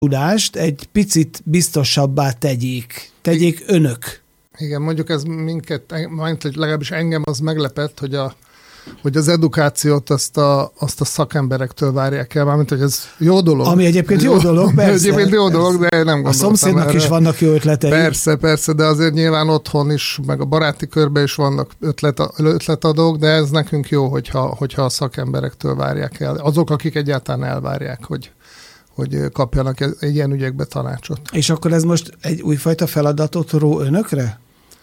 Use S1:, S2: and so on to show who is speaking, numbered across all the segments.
S1: tudást egy picit biztosabbá tegyék önök.
S2: Igen, mondjuk ez minket, legalábbis engem az meglepett, hogy az edukációt azt a szakemberektől várják el, mármint, hogy ez jó dolog.
S1: Ami egyébként jó dolog, persze.
S2: Egyébként jó dolog, de nem gondoltam.
S1: A szomszédnak
S2: erre.
S1: Is vannak jó ötletei.
S2: Persze, de azért nyilván otthon is, meg a baráti körben is vannak ötletadók, de ez nekünk jó, hogyha a szakemberektől várják el. Azok, akik egyáltalán elvárják, hogy kapjanak egy ilyen ügyekbe tanácsot.
S1: És akkor ez most egy újfajta feladatot ró önökre?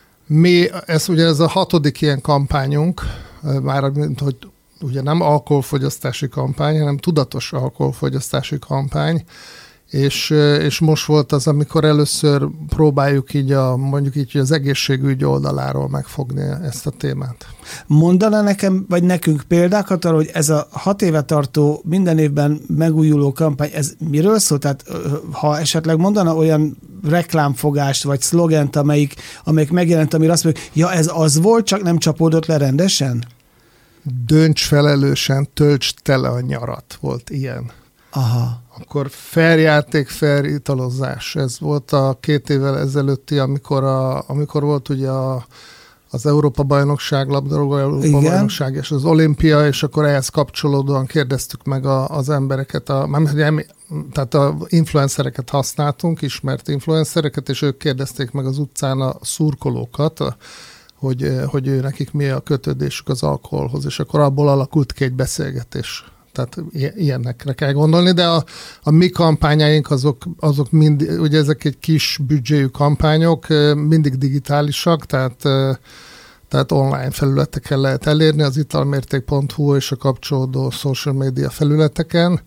S2: Ez a 6. ilyen kampányunk, már hogy ugye nem alkoholfogyasztási kampány, hanem tudatos alkoholfogyasztási kampány, és most volt az, amikor először próbáljuk így mondjuk így az egészségügy oldaláról megfogni ezt a témát.
S1: Mondaná nekem, vagy nekünk példákat arra, hogy ez a 6 éve tartó, minden évben megújuló kampány, ez miről szól? Tehát ha esetleg mondana olyan reklámfogást, vagy szlogent, amelyik megjelent, amire azt mondjuk, ja, ez az volt, csak nem csapódott le rendesen?
S2: Dönts felelősen, töltsd tele a nyarat, volt ilyen.
S1: Aha.
S2: Akkor fair játék, fair italozás. Ez volt a 2 évvel ezelőtti, amikor volt ugye az Európa-bajnokság, labdarúgó Európa-bajnokság és az olimpia, és akkor ehhez kapcsolódóan kérdeztük meg az embereket, tehát a influencereket használtunk, ismert influencereket, és ők kérdezték meg az utcán a szurkolókat, hogy nekik mi a kötődésük az alkoholhoz, és akkor abból alakult ki egy beszélgetés. Tehát ilyenekre kell gondolni, de a mi kampányaink azok mind, ugye ezek egy kis büdzséjű kampányok, mindig digitálisak, tehát online felületeken lehet elérni, az italmérték.hu és a kapcsolódó social media felületeken,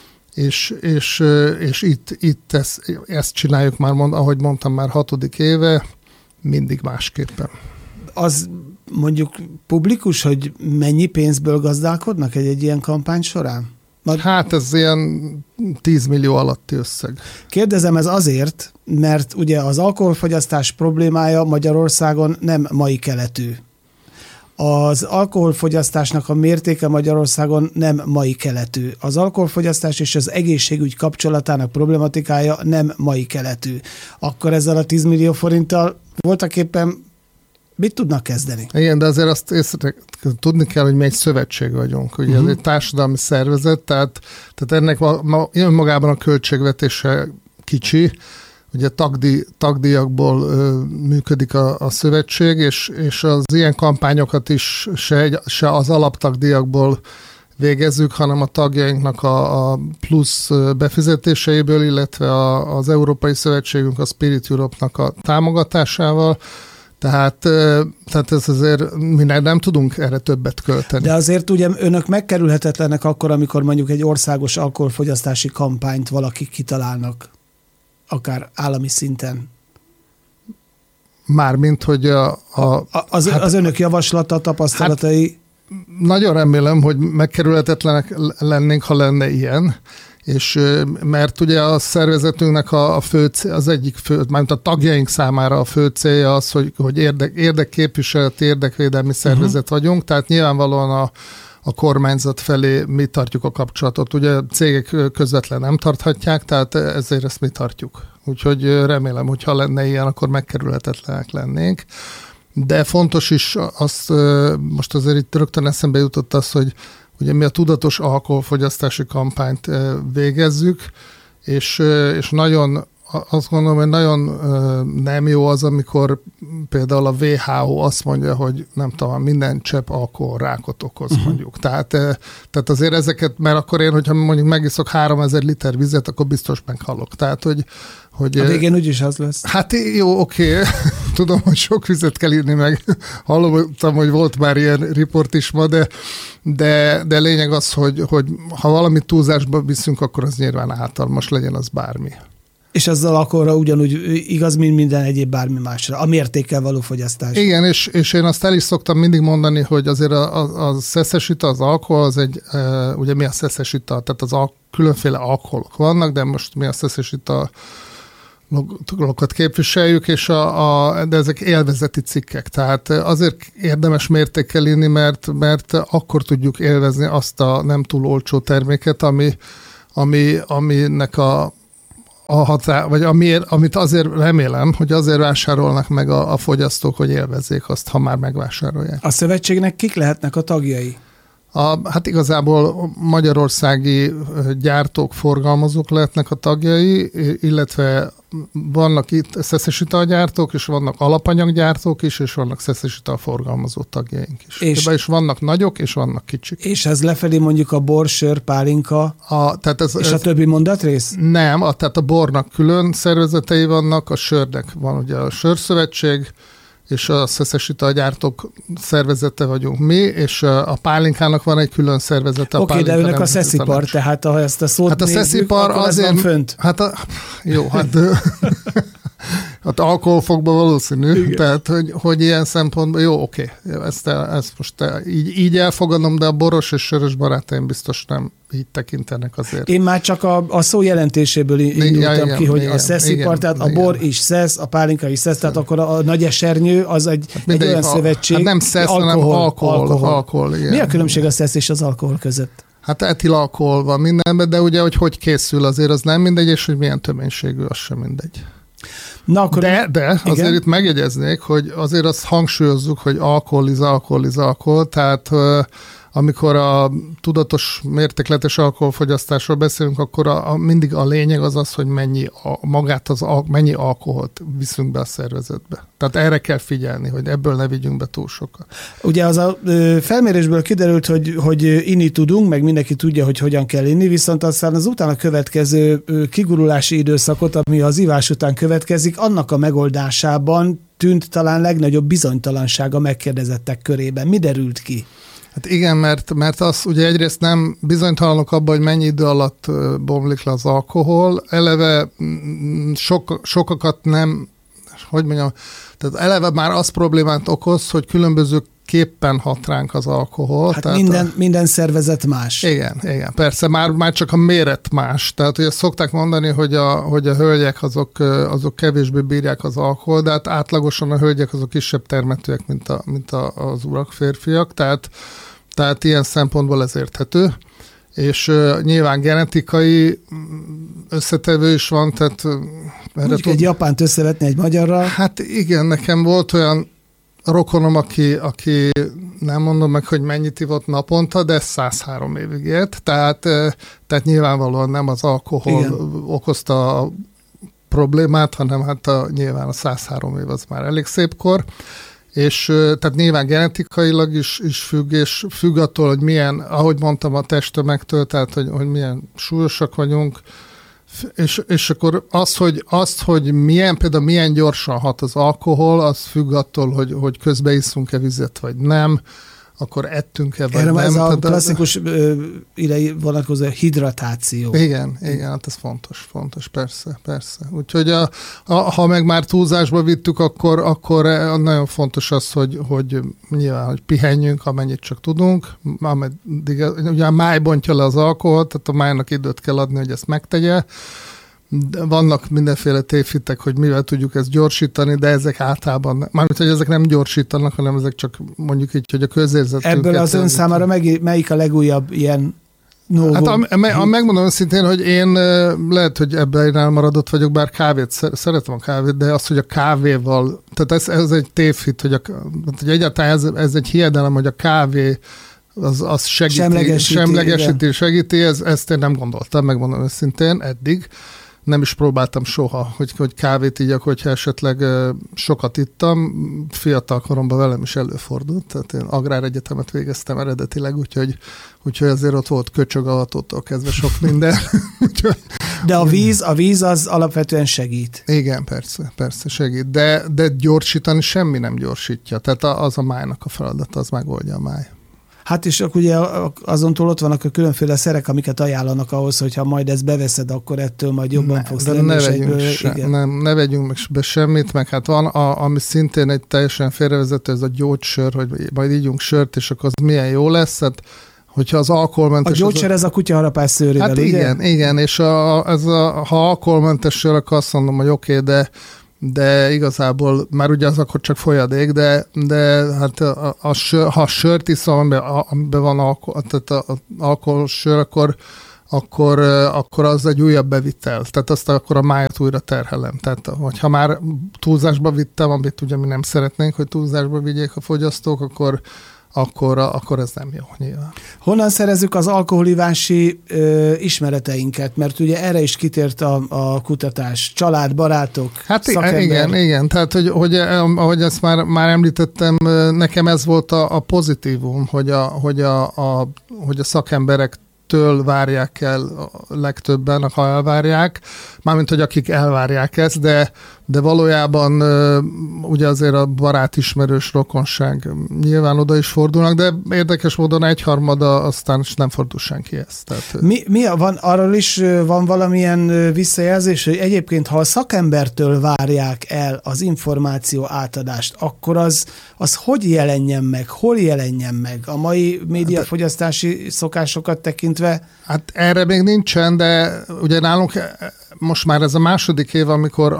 S2: és itt ezt csináljuk már, ahogy mondtam, már 6. éve, mindig másképpen.
S1: Az mondjuk publikus, hogy mennyi pénzből gazdálkodnak egy ilyen kampány során?
S2: Hát ez ilyen 10 millió alatti összeg.
S1: Kérdezem ez azért, mert ugye az alkoholfogyasztás problémája Magyarországon nem mai keletű. Az alkoholfogyasztásnak a mértéke Magyarországon nem mai keletű. Az alkoholfogyasztás és az egészségügy kapcsolatának problematikája nem mai keletű. Akkor ezzel a 10 millió forinttal voltaképpen mit tudnak kezdeni? Igen,
S2: de azért azt tudni kell, hogy mi egy szövetség vagyunk. Ugye ez egy társadalmi szervezet, tehát ennek önmagában a költségvetése kicsi. Ugye tagdíjakból működik a szövetség, és az ilyen kampányokat is se az alaptagdíjakból végezzük, hanem a tagjainknak a plusz befizetéseiből, illetve az Európai Szövetségünk, a Spirit Europe-nak a támogatásával. Tehát ez azért mi nem tudunk erre többet költeni.
S1: De azért ugye önök megkerülhetetlenek akkor, amikor mondjuk egy országos alkoholfogyasztási kampányt valakik kitalálnak, akár állami szinten.
S2: Mármint, hogy
S1: az önök javaslata, tapasztalatai...
S2: Hát, nagyon remélem, hogy megkerülhetetlenek lennénk, ha lenne ilyen. És mert ugye a szervezetünknek a fő cél, az egyik fő, mármint a tagjaink számára a fő célja az, hogy érdekképviseleti, érdekvédelmi szervezet vagyunk, tehát nyilvánvalóan a kormányzat felé mi tartjuk a kapcsolatot. Ugye a cégek közvetlen nem tarthatják, tehát ezért ezt mi tartjuk. Úgyhogy remélem, hogy ha lenne ilyen, akkor megkerülhetetlenek lennénk. De fontos is, most azért itt rögtön eszembe jutott az, hogy ugye mi a tudatos alkoholfogyasztási kampányt végezzük, és nagyon, azt gondolom, hogy nagyon nem jó az, amikor például a WHO azt mondja, hogy nem tudom, minden csepp alkohol rákot okoz, mondjuk. Tehát azért ezeket, mert akkor én, hogyha mondjuk megiszok 3000 liter vizet, akkor biztos meghalok. Tehát, hogy
S1: a végén úgyis az lesz.
S2: Hát jó, oké. Tudom, hogy sok vizet kell írni, meg hallottam, hogy volt már ilyen riport is ma, de lényeg az, hogy ha valamit túlzásba viszünk, akkor az nyilván általmas, legyen az bármi.
S1: És azzal akkorra ugyanúgy igaz, mint minden egyéb bármi másra. A mértékkel való fogyasztás.
S2: Igen, és én azt el is szoktam mindig mondani, hogy azért a szeszes ital, az alkohol, az egy, ugye mi a szeszes ital? Tehát különféle alkoholok vannak, de most mi a szeszes ital lokat képviseljük, de ezek élvezeti cikkek. Tehát azért érdemes mértékkel inni, mert akkor tudjuk élvezni azt a nem túl olcsó terméket, aminek vagy amit azért remélem, hogy azért vásárolnak meg a fogyasztók, hogy élvezzék azt, ha már megvásárolják.
S1: A szövetségnek kik lehetnek a tagjai?
S2: Hát igazából magyarországi gyártók, forgalmazók lehetnek a tagjai, illetve vannak itt szeszes italgyártók, és vannak alapanyaggyártók is, és vannak szeszes ital forgalmazó tagjaink is. Ebben is vannak nagyok, és vannak kicsik.
S1: És ez lefedi mondjuk a bor, sör, pálinka, és a többi mondatrész?
S2: Nem, tehát a bornak külön szervezetei vannak, a sörnek van ugye a sörszövetség, és a szeszes italgyártók szervezete vagyunk mi, és a pálinkának van egy külön szervezete.
S1: Oké, de önök a szeszipar, tehát ha ezt a szót
S2: hát
S1: nézzük,
S2: a szeszipar
S1: akkor azért, ez van fönt.
S2: Hát alkoholfokban valószínű, igen. Tehát hogy ilyen szempontból, jó, oké, ezt most így elfogadom, de a boros és sörös barátaim biztos nem így tekintenek azért.
S1: Én már csak a szó jelentéséből indultam ki, hogy igen, a szeszipar, tehát igen, a bor is szesz, a pálinka is szesz, tehát akkor a nagy esernyő az egy olyan szövetség.
S2: Hát nem szesz, hanem alkohol.
S1: Mi a különbség a szesz és az alkohol között?
S2: Hát etilalkohol van mindenben, de ugye, hogy készül azért, az nem mindegy, és hogy milyen töménységű, az sem mindegy.
S1: Na, akkor
S2: de azért itt megjegyeznék, hogy azért azt hangsúlyozzuk, hogy alkohol, tehát amikor a tudatos mértékletes alkoholfogyasztásról beszélünk, akkor mindig a lényeg az, hogy mennyi alkoholt viszünk be a szervezetbe. Tehát erre kell figyelni, hogy ebből ne vigyünk be túl sokat.
S1: Ugye az a felmérésből kiderült, hogy inni tudunk, meg mindenki tudja, hogy hogyan kell inni, viszont aztán az utána következő kigurulási időszakot, ami az ivás után következik, annak a megoldásában tűnt talán legnagyobb bizonytalanság a megkérdezettek körében. Mi derült ki?
S2: Hát igen, mert az ugye egyrészt nem bizonytalanok abban, hogy mennyi idő alatt bomlik le az alkohol. Eleve sokakat nem, hogy mondjam, tehát eleve már az problémát okoz, hogy különbözőképpen hat ránk az alkohol.
S1: Hát tehát minden szervezet más.
S2: Igen, persze, már csak a méret más. Tehát ugye szokták mondani, hogy a hölgyek azok kevésbé bírják az alkohol, de hát átlagosan a hölgyek azok kisebb termetőek, mint az urak, férfiak, tehát ilyen szempontból ez érthető. És nyilván genetikai összetevő is van, tehát...
S1: Mondjuk egy japánt összevetni egy magyarral.
S2: Hát igen, nekem volt olyan rokonom, aki nem mondom meg, hogy mennyit ivott naponta, de 103 évig élt, tehát nyilvánvalóan nem az alkohol okozta a problémát, hanem hát nyilván a 103 év az már elég szép kor, és tehát nyilván genetikailag is függ, és függ attól, hogy milyen, ahogy mondtam, a testtömegtől, tehát hogy milyen súlyosak vagyunk, és akkor hogy például milyen gyorsan hat az alkohol, az függ attól, hogy közben iszunk-e vizet, vagy nem, akkor ettünk-e, vagy
S1: erre
S2: nem.
S1: Ez a klasszikus idei vonatkozó hidratáció.
S2: Igen, hát ez fontos, persze. Úgyhogy ha meg már túlzásba vittük, akkor nagyon fontos az, hogy nyilván, hogy pihenjünk, amennyit csak tudunk, ameddig, ugye a máj bontja le az alkoholt, tehát a májnak időt kell adni, hogy ezt megtegye. Vannak mindenféle tévhitek, hogy mivel tudjuk ezt gyorsítani, de ezek általában, mármint, hogy ezek nem gyorsítanak, hanem ezek csak mondjuk így, hogy a közérzetünket...
S1: Ebből az ön számára melyik a legújabb ilyen novum?
S2: Hát megmondom őszintén, hogy én lehet, hogy ebben elmaradott vagyok, bár szeretem a kávét, de az, hogy a kávéval, tehát ez egy tévhit, hogy egyáltalán ez egy hiedelem, hogy a kávé az segíti, ezt én nem gondoltam, megmondom őszintén, eddig. Nem is próbáltam soha, hogy kávét igyak, hogyha esetleg sokat ittam. Fiatal koromban velem is előfordult, tehát én agráregyetemet végeztem eredetileg, úgyhogy azért ott volt köcsögavatótól kezdve sok minden.
S1: De a víz az alapvetően segít.
S2: Igen, persze segít, de gyorsítani semmi nem gyorsítja. Tehát az a májnak a feladata, az megoldja a máj.
S1: Hát és akkor ugye azon túl ott vannak a különféle szerek, amiket ajánlanak ahhoz, hogyha majd ezt beveszed, akkor ettől majd jobban fogsz lenni.
S2: Ne vegyünk meg be semmit, meg hát van, ami szintén egy teljesen félrevezető, ez a gyógysör, hogy majd ígyunk sört, és akkor az milyen jó lesz, hát hogyha az alkoholmentes...
S1: A gyógyszer ez a kutyaharapás szőrével,
S2: hát igen, és ha alkoholmentes sör, akkor azt mondom, hogy oké, de igazából már ugye az akkor csak folyadék, de hát ha sört iszom, amiben van alkohol, tehát alkoholos sör, akkor az egy újabb bevitel. Tehát azt akkor a májat újra terhelem. Tehát hogyha már túlzásba vittem, amit ugye mi nem szeretnénk, hogy túlzásba vigyék a fogyasztók, akkor ez nem jó nyilván.
S1: Honnan szerezzük az alkoholivási ismereteinket? Mert ugye erre is kitért a kutatás. Család, barátok, szakember.
S2: Igen. Tehát, hogy ahogy ezt már említettem, nekem ez volt a pozitívum, hogy a szakemberektől várják el a legtöbben, ha elvárják, mármint, hogy akik elvárják ezt, de valójában ugye azért a barát, ismerős, rokonság nyilván oda is fordulnak, de érdekes módon egyharmada aztán nem fordul senki ezt. Tehát,
S1: van, arról is van valamilyen visszajelzés, hogy egyébként, ha a szakembertől várják el az információ átadást, akkor az hogy jelenjen meg, hol jelenjen meg a mai médiafogyasztási szokásokat tekintve?
S2: Hát erre még nincsen, de ugye nálunk most már ez a második év, amikor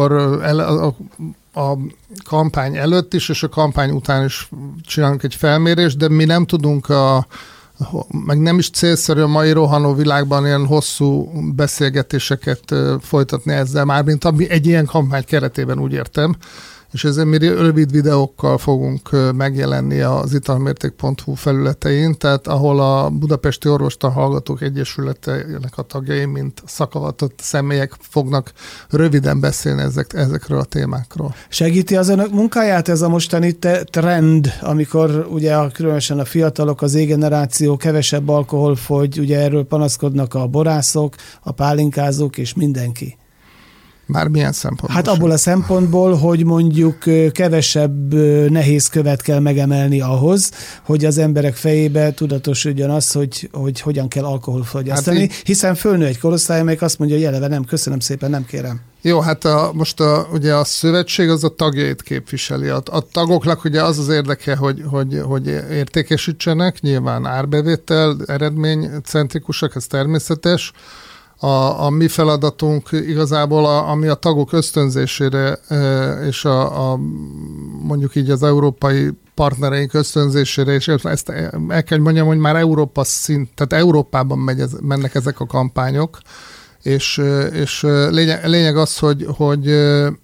S2: a kampány előtt is, és a kampány után is csinálunk egy felmérést, de mi nem tudunk meg nem is célszerű a mai rohanó világban ilyen hosszú beszélgetéseket folytatni ezzel, mármint egy ilyen kampány keretében, úgy értem, és ezért mi rövid videókkal fogunk megjelenni az italmérték.hu felületein, tehát ahol a Budapesti Orvostan Hallgatók Egyesületének a tagjai, mint szakavatott személyek fognak röviden beszélni ezekről a témákról.
S1: Segíti az önök munkáját ez a mostani trend, amikor ugye különösen a fiatalok, az Z-generáció kevesebb alkohol fogy, ugye erről panaszkodnak a borászok, a pálinkázók és mindenki?
S2: Már milyen szempontból?
S1: Hát abból a szempontból, hogy mondjuk kevesebb nehéz követ kell megemelni ahhoz, hogy az emberek fejébe tudatosodjon az, hogy hogyan kell alkohol fogyasztani, hiszen fölnő egy korosztály, amelyik azt mondja, hogy eleve nem, köszönöm szépen, nem kérem.
S2: Jó, hát ugye a szövetség az a tagjait képviseli. A tagoknak ugye az érdeke, hogy értékesítsenek, nyilván árbevétel, eredménycentrikusak, ez természetes. A mi feladatunk igazából, ami a tagok ösztönzésére és mondjuk így az európai partnereink ösztönzésére, és ezt el kell mondjam, hogy már Európa tehát Európában mennek ezek a kampányok, és lényeg az, hogy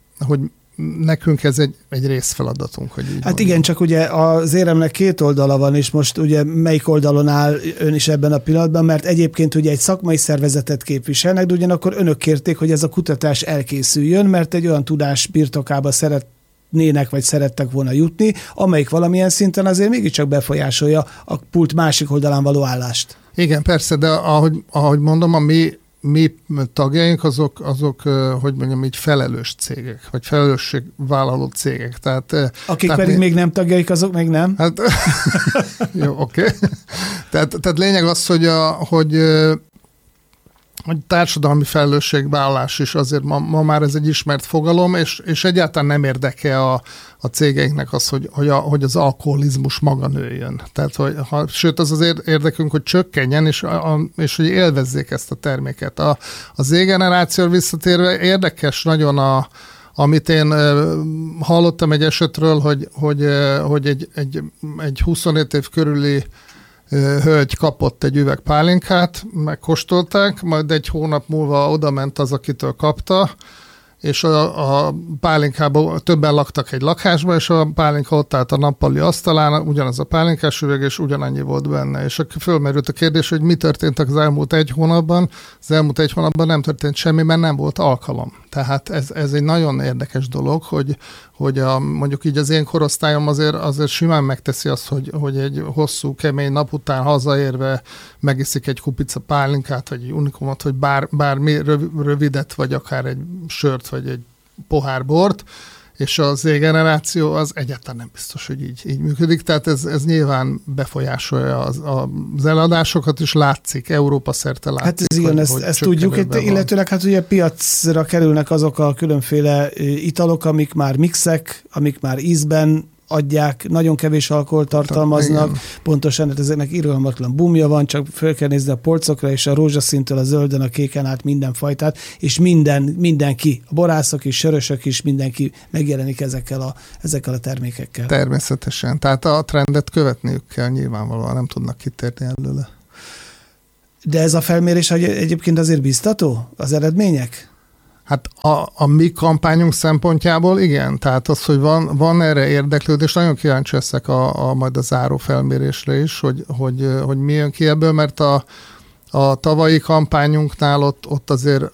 S2: nekünk ez egy részfeladatunk, hogy így
S1: Hát
S2: mondjam.
S1: Igen, csak ugye az éremnek két oldala van, és most ugye melyik oldalon áll ön is ebben a pillanatban, mert egyébként ugye egy szakmai szervezetet képviselnek, de ugyanakkor önök kérték, hogy ez a kutatás elkészüljön, mert egy olyan tudás birtokába szeretnének, vagy szerettek volna jutni, amelyik valamilyen szinten azért mégiscsak befolyásolja a pult másik oldalán való állást.
S2: Igen, persze, de ahogy mondom, a mi tagjaink azok, hogy mondjam, így felelős cégek, vagy felelősségvállaló cégek.
S1: Akik pedig még nem tagjaik, azok még nem?
S2: Hát, jó, oké. Tehát lényeg az, hogy társadalmi felelősségvállalás is azért ma már ez egy ismert fogalom, és egyáltalán nem érdeke a cégeinknek az, hogy az alkoholizmus maga nőjön. Tehát, sőt, az érdekünk, hogy csökkenjen, és hogy élvezzék ezt a terméket. A Z-generáció visszatérve érdekes nagyon amit én hallottam egy esetről, hogy egy 25 év körüli hölgy kapott egy üveg pálinkát, megkóstolták, majd egy hónap múlva odament az, akitől kapta, és a pálinkában többen laktak egy lakásban, és a pálinka ott állt a nappali asztalán, ugyanaz a pálinkás üveg, és ugyanannyi volt benne. És fölmerült a kérdés, hogy mi történt az elmúlt egy hónapban. Az elmúlt egy hónapban nem történt semmi, mert nem volt alkalom. Tehát ez egy nagyon érdekes dolog, hogy mondjuk így az én korosztályom azért simán megteszi azt, hogy egy hosszú, kemény nap után hazaérve megiszik egy kupica pálinkát, vagy egy unikumot, vagy bármi rövidet, vagy akár egy sört, vagy egy pohár bort, és a Z-generáció az egyáltalán nem biztos, hogy így működik, tehát ez nyilván befolyásolja az eladásokat, is látszik, Európa szerte látszik.
S1: Hát ez igen, ezt tudjuk, illetőleg hát ugye piacra kerülnek azok a különféle italok, amik már mixek, amik már ízben adják, nagyon kevés alkoholt tartalmaznak, pontosan, hát ezeknek irgalmatlan bumja van, csak fel kell nézni a polcokra, és a rózsaszíntől a zöldön, a kéken át mindenfajtát, és mindenki, a borászok is, sörösök is, mindenki megjelenik ezekkel a termékekkel.
S2: Természetesen, tehát a trendet követniük kell nyilvánvalóan, nem tudnak kitérni előle.
S1: De ez a felmérés egyébként azért biztató, az eredmények?
S2: Hát a mi kampányunk szempontjából igen, tehát az, hogy van erre érdeklődés, nagyon kíváncsi leszek majd a záró felmérésre is, hogy mi jön ki ebből, mert a tavalyi kampányunknál ott azért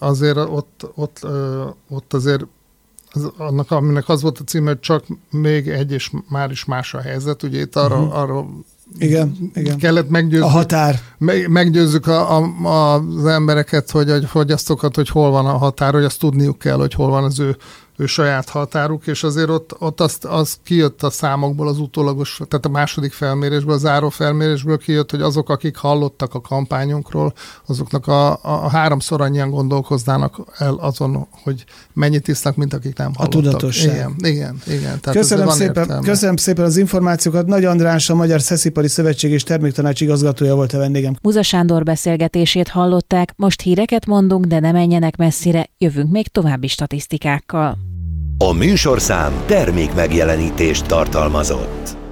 S2: annak, aminek az volt a címe, hogy csak még egy, és már is más a helyzet. Ugye itt arra
S1: igen.
S2: kellett meggyőzni.
S1: A határ.
S2: Meggyőzzük az embereket, hogy a fogyasztókat, hogy hol van a határ, hogy azt tudniuk kell, hogy hol van az ő saját határuk, és azért ott az kijött a számokból az utólagos, tehát a második felmérésből, a záró felmérésből kijött, hogy azok, akik hallottak a kampányunkról, azoknak a háromszor annyian gondolkoznának el azon, hogy mennyit isznak, mint akik nem hallottak.
S1: A tudatosság.
S2: Igen. Tehát
S1: köszönöm szépen az információkat. Nagy András, a Magyar Szeszipari Szövetség és Terméktanács igazgatója volt a vendégem.
S3: Muza Sándor beszélgetését hallották, most híreket mondunk, de ne menjenek messzire, jövünk még további statisztikákkal.
S4: A műsorszám termékmegjelenítést tartalmazott.